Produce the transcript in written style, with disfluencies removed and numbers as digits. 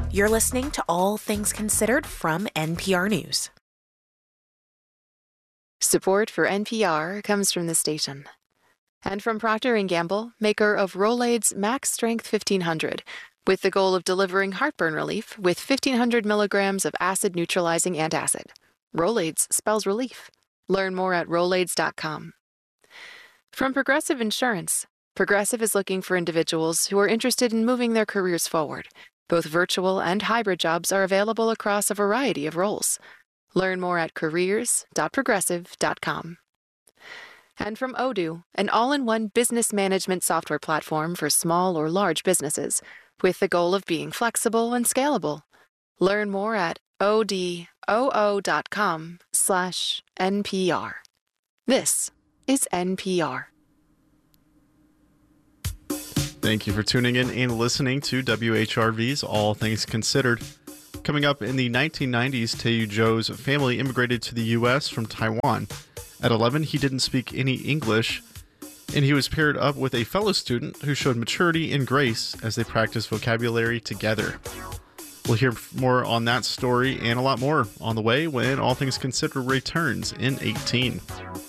You're listening to All Things Considered from NPR News. Support for NPR comes from the station. And from Procter & Gamble, maker of Rolaids Max Strength 1500, with the goal of delivering heartburn relief with 1,500 milligrams of acid-neutralizing antacid. Rolaids spells relief. Learn more at Rolaids.com. From Progressive Insurance, Progressive is looking for individuals who are interested in moving their careers forward. Both virtual and hybrid jobs are available across a variety of roles. Learn more at careers.progressive.com. And from Odoo, an all-in-one business management software platform for small or large businesses, with the goal of being flexible and scalable. Learn more at odoo.com/NPR. This is NPR. Thank you for tuning in and listening to WHRV's All Things Considered. Coming up, in the 1990s, Taeyu Jo's family immigrated to the U.S. from Taiwan. At 11, he didn't speak any English, and he was paired up with a fellow student who showed maturity and grace as they practiced vocabulary together. We'll hear more on that story and a lot more on the way when All Things Considered returns in 18.